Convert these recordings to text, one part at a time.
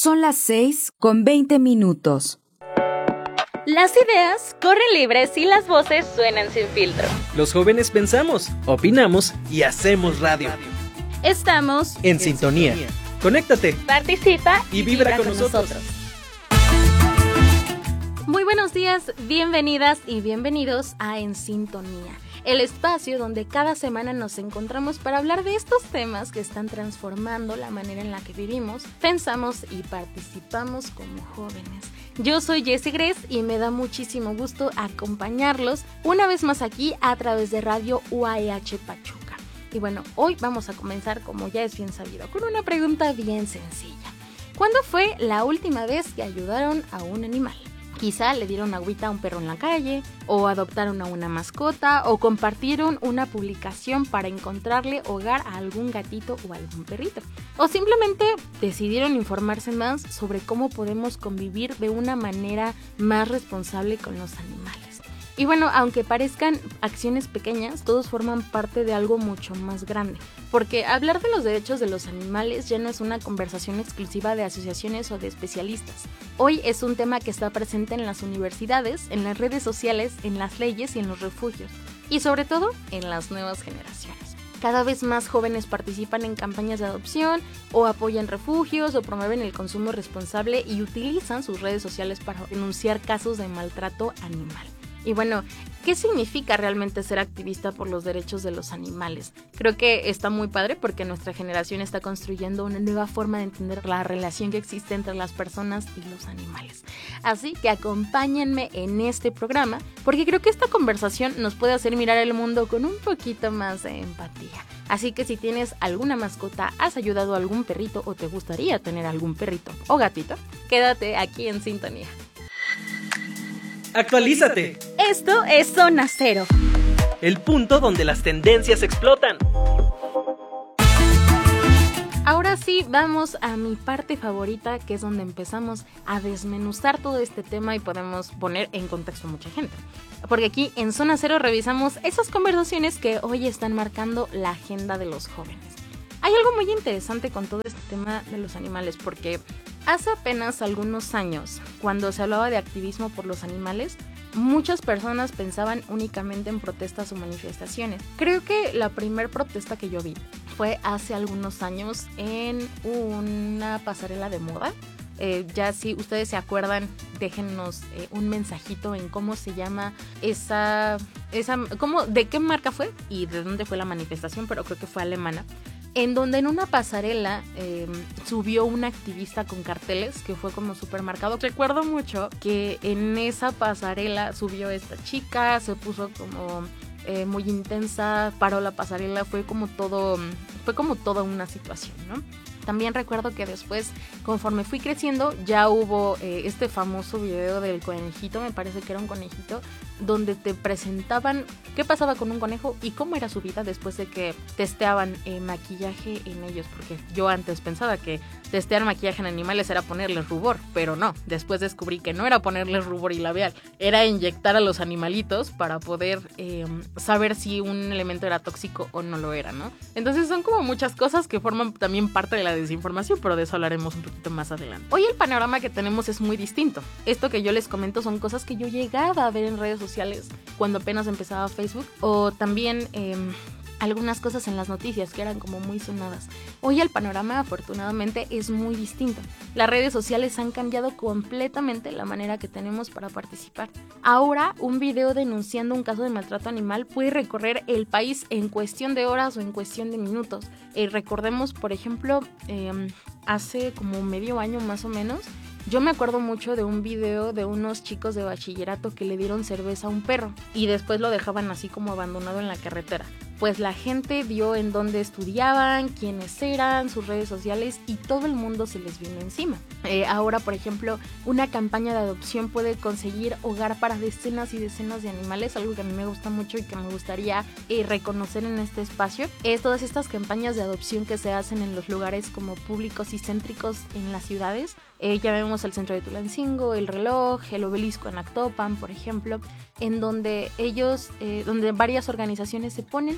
Son las 6:20. Las ideas corren libres y las voces suenan sin filtro. Los jóvenes pensamos, opinamos y hacemos radio. Estamos en sintonía. Conéctate, participa y vibra con nosotros. Muy buenos días, bienvenidas y bienvenidos a En Sintonía, el espacio donde cada semana nos encontramos para hablar de estos temas que están transformando la manera en la que vivimos, pensamos y participamos como jóvenes. Yo soy Jessie Gres y me da muchísimo gusto acompañarlos una vez más aquí a través de Radio UAEH Pachuca. Y bueno, hoy vamos a comenzar, como ya es bien sabido, con una pregunta bien sencilla. ¿Cuándo fue la última vez que ayudaron a un animal? Quizá le dieron agüita a un perro en la calle, o adoptaron a una mascota, o compartieron una publicación para encontrarle hogar a algún gatito o algún perrito. O simplemente decidieron informarse más sobre cómo podemos convivir de una manera más responsable con los animales. Y bueno, aunque parezcan acciones pequeñas, todos forman parte de algo mucho más grande. Porque hablar de los derechos de los animales ya no es una conversación exclusiva de asociaciones o de especialistas. Hoy es un tema que está presente en las universidades, en las redes sociales, en las leyes y en los refugios. Y sobre todo, en las nuevas generaciones. Cada vez más jóvenes participan en campañas de adopción, o apoyan refugios, o promueven el consumo responsable y utilizan sus redes sociales para denunciar casos de maltrato animal. Y bueno, ¿qué significa realmente ser activista por los derechos de los animales? Creo que está muy padre porque nuestra generación está construyendo una nueva forma de entender la relación que existe entre las personas y los animales. Así que acompáñenme en este programa porque creo que esta conversación nos puede hacer mirar el mundo con un poquito más de empatía. Así que si tienes alguna mascota, has ayudado a algún perrito o te gustaría tener algún perrito o gatito, quédate aquí en sintonía. ¡Actualízate! Esto es Zona Cero, el punto donde las tendencias explotan. Ahora sí, vamos a mi parte favorita, que es donde empezamos a desmenuzar todo este tema y podemos poner en contexto a mucha gente. Porque aquí en Zona Cero revisamos esas conversaciones que hoy están marcando la agenda de los jóvenes. Hay algo muy interesante con todo este tema de los animales, porque hace apenas algunos años, cuando se hablaba de activismo por los animales, muchas personas pensaban únicamente en protestas o manifestaciones. Creo que la primer protesta que yo vi fue hace algunos años en una pasarela de moda. Ya si ustedes se acuerdan, déjennos un mensajito en cómo se llama de qué marca fue y de dónde fue la manifestación, pero creo que fue alemana. En donde en una pasarela subió una activista con carteles que fue como súper marcado. Recuerdo mucho que en esa pasarela subió esta chica, se puso como muy intensa, paró la pasarela, fue como toda una situación, ¿no? También recuerdo que después, conforme fui creciendo, ya hubo este famoso video del conejito, me parece que era un conejito, donde te presentaban qué pasaba con un conejo y cómo era su vida después de que testeaban maquillaje en ellos. Porque yo antes pensaba que testear maquillaje en animales era ponerles rubor, pero no. Después descubrí que no era ponerles rubor y labial, era inyectar a los animalitos para poder saber si un elemento era tóxico o no lo era, ¿no? Entonces son como muchas cosas que forman también parte de la desinformación, pero de eso hablaremos un poquito más adelante. Hoy el panorama que tenemos es muy distinto. Esto que yo les comento son cosas que yo llegaba a ver en redes sociales cuando apenas empezaba Facebook, o también algunas cosas en las noticias que eran como muy sonadas. Hoy el panorama afortunadamente es muy distinto. Las redes sociales han cambiado completamente la manera que tenemos para participar. Ahora un video denunciando un caso de maltrato animal puede recorrer el país en cuestión de horas o en cuestión de minutos. Recordemos, por ejemplo, hace como medio año más o menos, yo me acuerdo mucho de un video de unos chicos de bachillerato que le dieron cerveza a un perro y después lo dejaban así como abandonado en la carretera. Pues la gente vio en dónde estudiaban, quiénes eran, sus redes sociales y todo el mundo se les vino encima. Ahora, por ejemplo, una campaña de adopción puede conseguir hogar para decenas y decenas de animales, algo que a mí me gusta mucho y que me gustaría reconocer en este espacio. Todas estas campañas de adopción que se hacen en los lugares como públicos y céntricos en las ciudades. Ya vemos el centro de Tulancingo, el Reloj, el Obelisco en Actopan, por ejemplo, en donde donde varias organizaciones se ponen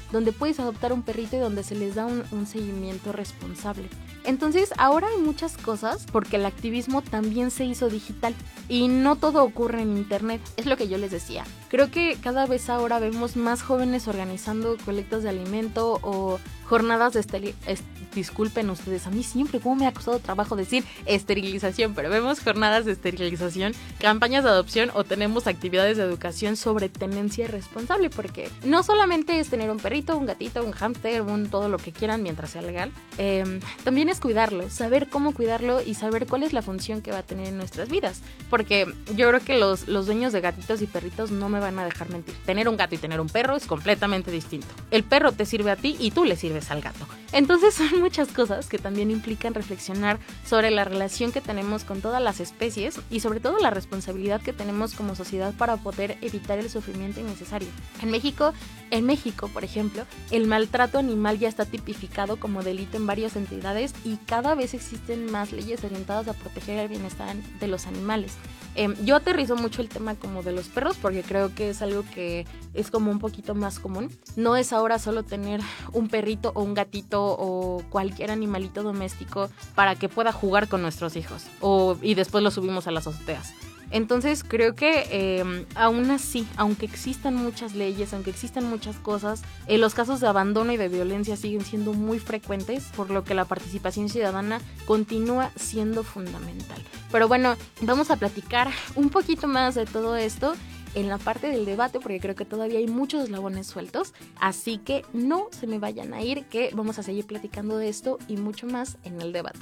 donde puedes adoptar un perrito y donde se les da un seguimiento responsable. Entonces ahora hay muchas cosas porque el activismo también se hizo digital y no todo ocurre en internet, es lo que yo les decía. Creo que cada vez ahora vemos más jóvenes organizando colectas de alimento o jornadas de disculpen ustedes, a mí siempre como me ha costado trabajo decir esterilización, pero vemos jornadas de esterilización, campañas de adopción o tenemos actividades de educación sobre tenencia responsable, porque no solamente es tener un perrito, un gatito, un hámster, todo lo que quieran mientras sea legal, también es cuidarlo, saber cómo cuidarlo y saber cuál es la función que va a tener en nuestras vidas, porque yo creo que los dueños de gatitos y perritos no me van a dejar mentir, tener un gato y tener un perro es completamente distinto, el perro te sirve a ti y tú le sirves al gato, entonces son muchas cosas que también implican reflexionar sobre la relación que tenemos con todas las especies y sobre todo la responsabilidad que tenemos como sociedad para poder evitar el sufrimiento innecesario. En México, por ejemplo, el maltrato animal ya está tipificado como delito en varias entidades y cada vez existen más leyes orientadas a proteger el bienestar de los animales. Yo aterrizo mucho el tema como de los perros porque creo que es algo que es como un poquito más común. No es ahora solo tener un perrito o un gatito o cualquier animalito doméstico para que pueda jugar con nuestros hijos y después lo subimos a las azoteas. Entonces creo que aún así, aunque existan muchas leyes, aunque existan muchas cosas, los casos de abandono y de violencia siguen siendo muy frecuentes, por lo que la participación ciudadana continúa siendo fundamental. Pero bueno, vamos a platicar un poquito más de todo esto en la parte del debate, porque creo que todavía hay muchos eslabones sueltos, así que no se me vayan a ir, que vamos a seguir platicando de esto y mucho más en el debate.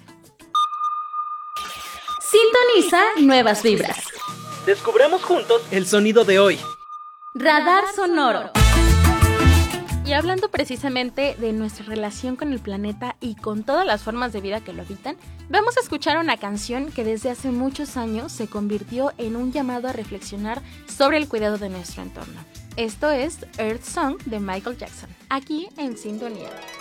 Sintoniza Nuevas Vibras. Descubramos juntos el sonido de hoy. Radar Sonoro. Y hablando precisamente de nuestra relación con el planeta y con todas las formas de vida que lo habitan, vamos a escuchar una canción que desde hace muchos años se convirtió en un llamado a reflexionar sobre el cuidado de nuestro entorno. Esto es Earth Song de Michael Jackson, aquí en Sintonía.